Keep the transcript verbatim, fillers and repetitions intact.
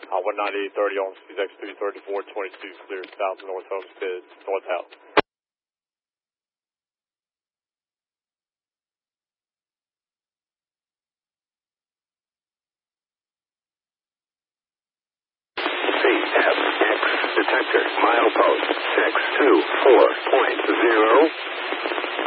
Uh, one ninety-eight thirty on C X three thirty-four twenty-two, clear south north Homestead, north house. C F X detector, milepost six two four point zero.